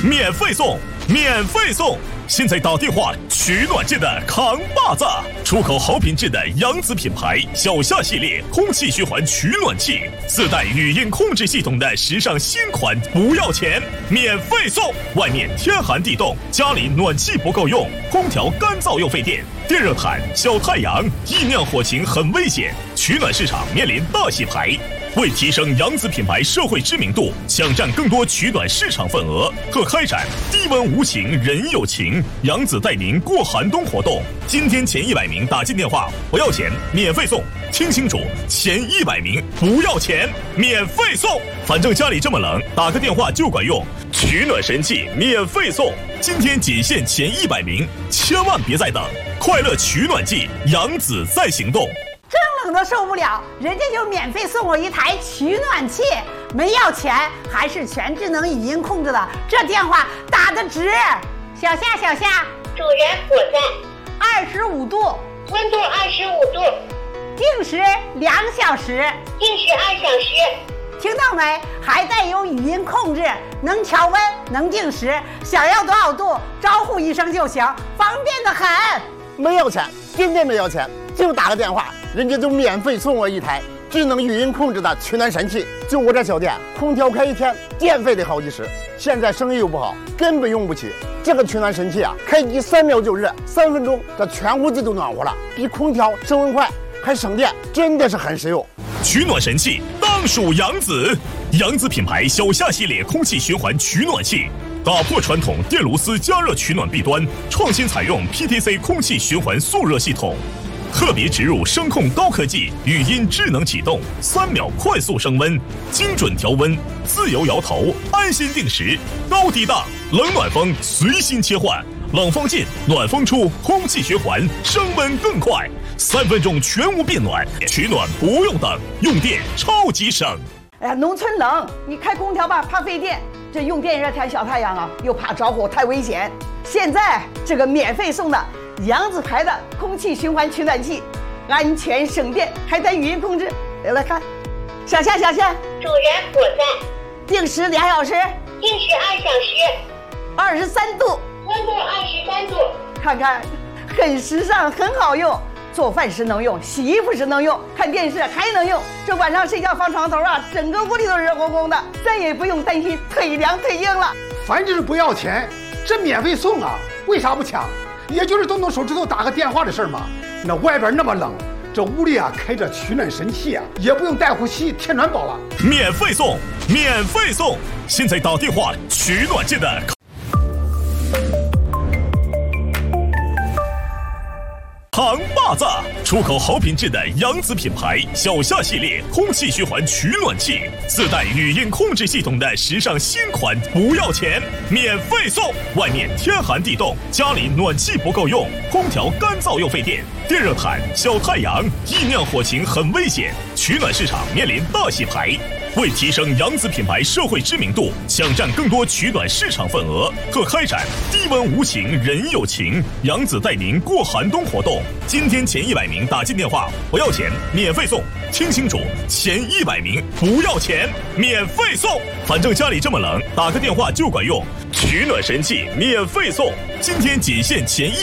免费送，免费送！现在打电话取暖界的扛把子，出口好品质的扬子品牌小夏系列空气循环取暖器，自带语音控制系统的时尚新款，不要钱，免费送！外面天寒地冻，家里暖气不够用，空调干燥又费电，电热毯、小太阳，易酿火情很危险，取暖市场面临大洗牌。为提升扬子品牌社会知名度，抢占更多取暖市场份额，特开展低温无情人有情，扬子带您过寒冬活动。今天前100名打进电话不要钱，免费送。听清楚，前100名不要钱，免费送。反正家里这么冷，打个电话就管用。取暖神器免费送，今天仅限前100名，千万别再等！快乐取暖季，扬子在行动。 真冷都受不了，人家就免费送我一台取暖器，没要钱，还是全智能语音控制的，这电话打得值。小夏， 主人我在。 25度， 温度25度， 定时2小时， 定时2小时。 听到没？还带有语音控制，能调温，能定时，想要多少度，招呼一声就行，方便得很。 没要钱，真的没要钱，就打个电话，人家就免费送我一台智能语音控制的取暖神器。就我这小店，空调开1天，电费得好几十，现在生意又不好，根本用不起。这个取暖神器啊，开机3秒就热，3分钟这全屋子都暖和了，比空调升温快，还省电，真的是很实用。 取暖神器当属扬子，扬子品牌小夏系列空气循环取暖器，打破传统电炉丝加热取暖弊端，创新采用 PTC 空气循环速热系统，特别植入声控高科技，语音智能启动，3秒快速升温，精准调温，自由摇头，安心定时，高低档，冷暖风随心切换，冷风进，暖风出，空气循环，升温更快，3分钟全屋变暖，取暖不用等，用电超级省。 哎呀，农村冷，你开空调吧，怕费电；这用电热毯、小太阳啊，又怕着火，太危险。现在这个免费送的扬子牌的空气循环取暖器，安全省电，还带语音控制。来看，小夏， 主人我在。 定时2小时， 定时2小时 ，23度， 温度23度。 看看，很时尚，很好用。做饭时能用，洗衣服时能用，看电视还能用。这晚上睡觉放床头啊，整个屋里都热烘烘的，再也不用担心腿凉腿硬了。 反正不要钱，这免费送啊，为啥不抢？也就是动动手指头打个电话的事儿嘛。那外边那么冷，这屋里啊开着取暖神器啊，也不用带呼吸贴暖宝了。 免费送，免费送！现在打电话取暖界的扛把子，出口好品质的扬子品牌小夏系列空气循环取暖器，自带语音控制系统的时尚新款，不要钱，免费送！外面天寒地冻，家里暖气不够用，空调干燥又费电，电热毯、小太阳，易酿火情很危险，取暖市场面临大洗牌。为提升扬子品牌社会知名度，抢占更多取暖市场份额，特开展低温无情人有情，扬子带您过寒冬活动。今天前100名打进电话不要钱，免费送。听清楚，前100名不要钱，免费送。反正家里这么冷，打个电话就管用。取暖神器免费送，今天仅限前